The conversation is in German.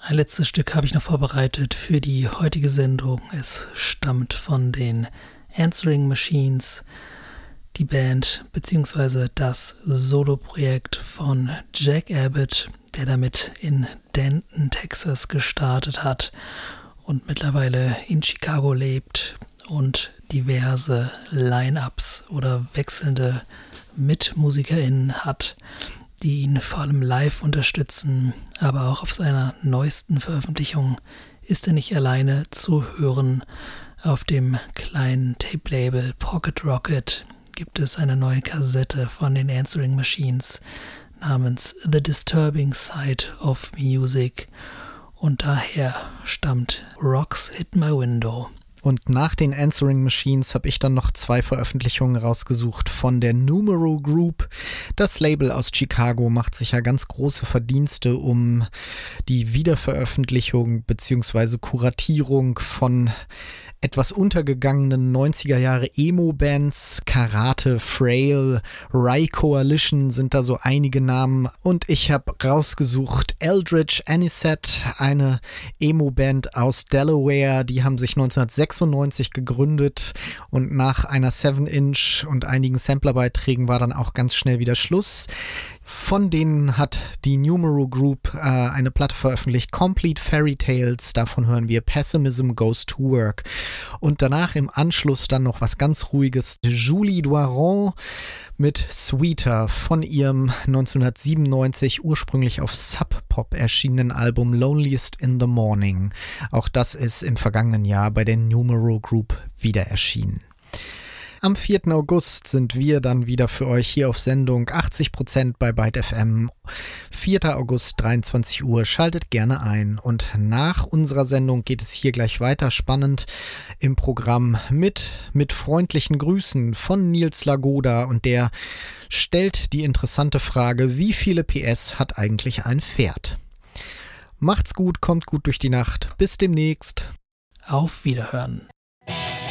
Ein letztes Stück habe ich noch vorbereitet für die heutige Sendung. Es stammt von den Answering Machines, die Band bzw. das Soloprojekt von Jack Abbott, der damit in Denton, Texas gestartet hat und mittlerweile in Chicago lebt und diverse Line-Ups oder wechselnde MitmusikerInnen hat, die ihn vor allem live unterstützen, aber auch auf seiner neuesten Veröffentlichung ist er nicht alleine zu hören. Auf dem kleinen Tape-Label Pocket Rocket gibt es eine neue Kassette von den Answering Machines namens The Disturbing Side of Music und daher stammt Rocks Hit My Window. Und nach den Answering Machines habe ich dann noch 2 Veröffentlichungen rausgesucht von der Numero Group. Das Label aus Chicago macht sich ja ganz große Verdienste um die Wiederveröffentlichung bzw. Kuratierung von etwas untergegangenen 90er Jahre Emo-Bands. Karate, Frail, Rye Coalition sind da so einige Namen. Und ich habe rausgesucht Eldritch Anisette, eine Emo-Band aus Delaware. Die haben sich 1996 gegründet und nach einer 7-Inch und einigen Samplerbeiträgen war dann auch ganz schnell wieder Schluss. Von denen hat die Numero Group eine Platte veröffentlicht, Complete Fairy Tales, davon hören wir Pessimism Goes to Work. Und danach im Anschluss dann noch was ganz Ruhiges, Julie Doiron mit Sweeter von ihrem 1997 ursprünglich auf Sub Pop erschienenen Album Loneliest in the Morning. Auch das ist im vergangenen Jahr bei der Numero Group wieder erschienen. Am 4. August sind wir dann wieder für euch hier auf Sendung, 80% bei Byte FM. 4. August, 23 Uhr, schaltet gerne ein. Und nach unserer Sendung geht es hier gleich weiter spannend im Programm mit freundlichen Grüßen von Nils Lagoda. Und der stellt die interessante Frage, wie viele PS hat eigentlich ein Pferd? Macht's gut, kommt gut durch die Nacht. Bis demnächst. Auf Wiederhören.